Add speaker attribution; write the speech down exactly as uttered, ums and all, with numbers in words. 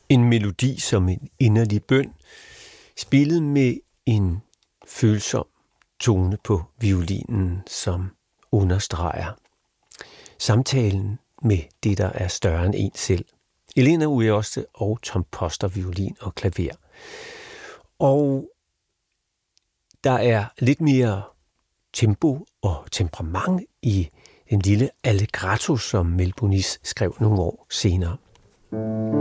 Speaker 1: En melodi som en inderlig bøn, spillet med en følsom tone på violinen, som understreger samtalen med det, der er større end en selv. Elena Urioste og Tom Poster, violin og klaver. Og der er lidt mere tempo og temperament i den lille allegretto, som Melbonis skrev nogle år senere.